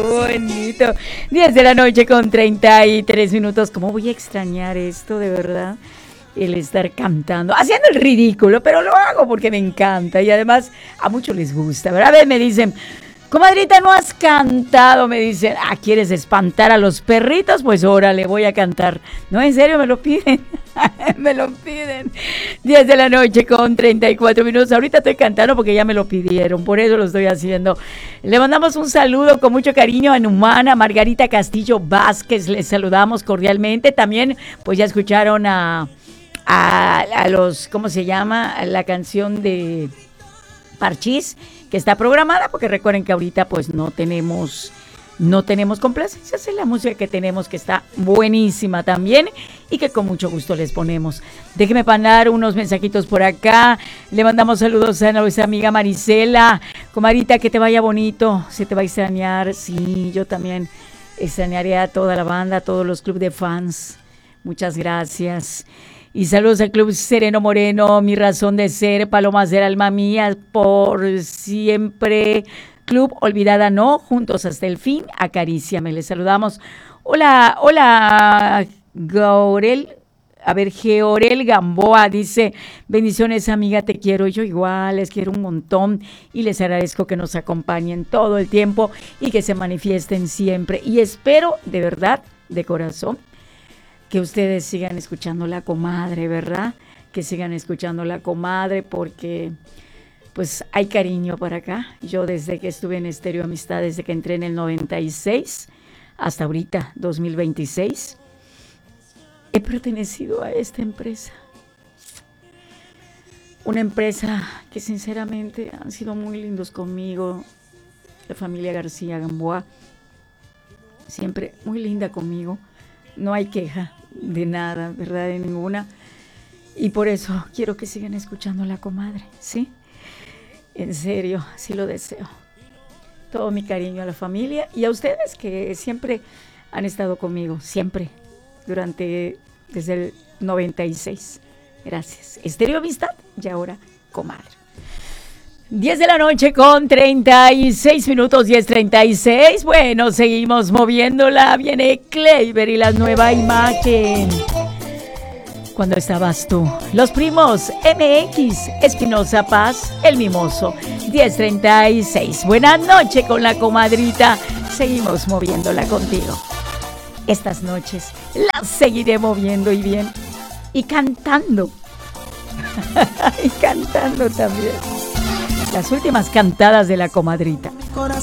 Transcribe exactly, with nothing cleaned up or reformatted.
bonito. diez de la noche con treinta y tres minutos. ¿Cómo voy a extrañar esto, de verdad? El estar cantando, haciendo el ridículo, pero lo hago porque me encanta y además a muchos les gusta, ¿verdad? A ver, me dicen, comadrita, no has cantado, me dicen, ah, ¿quieres espantar a los perritos? Pues órale, voy a cantar. No, en serio, me lo piden, me lo piden. diez de la noche con treinta y cuatro minutos, ahorita estoy cantando porque ya me lo pidieron, por eso lo estoy haciendo. Le mandamos un saludo con mucho cariño a Numana, Margarita Castillo Vázquez, les saludamos cordialmente. También, pues ya escucharon a... A, a los, ¿cómo se llama? La canción de Parchís, que está programada, porque recuerden que ahorita pues no tenemos, no tenemos complacencias en la música que tenemos, que está buenísima también, y que con mucho gusto les ponemos. Déjeme mandar unos mensajitos por acá, le mandamos saludos a nuestra amiga Marisela, comadrita, que te vaya bonito, se te va a extrañar, sí, yo también extrañaré a toda la banda, a todos los clubes de fans, muchas gracias. Y saludos al Club Sereno Moreno, mi razón de ser, Palomas del alma mía, por siempre. Club Olvidada no, juntos hasta el fin, acaríciame, les saludamos. Hola, hola, Gaurel, a ver, Georel Gamboa dice, bendiciones amiga, te quiero, yo igual, les quiero un montón y les agradezco que nos acompañen todo el tiempo y que se manifiesten siempre. Y espero, de verdad, de corazón, que ustedes sigan escuchando La Comadre, ¿verdad? Que sigan escuchando La Comadre porque pues hay cariño para acá. Yo desde que estuve en Estéreo Amistad, desde que entré en el noventa y seis hasta ahorita, dos mil veintiséis, he pertenecido a esta empresa. Una empresa que sinceramente han sido muy lindos conmigo. La familia García Gamboa, siempre muy linda conmigo. No hay queja de nada, ¿verdad? De ninguna. Y por eso quiero que sigan escuchando La Comadre, ¿sí? En serio, sí lo deseo. Todo mi cariño a la familia y a ustedes que siempre han estado conmigo, siempre, durante, desde el noventa y seis. Gracias. Estéreo Amistad y ahora Comadre. diez de la noche con treinta y seis minutos, diez treinta y seis. Bueno, seguimos moviéndola. Viene Kleiber y la nueva imagen. Cuando estabas tú. Los primos M X, Espinosa Paz, El Mimoso. diez treinta y seis. Buenas noches con la comadrita. Seguimos moviéndola contigo. Estas noches las seguiré moviendo y bien. Y cantando. Y cantando también. Las últimas cantadas de la comadrita.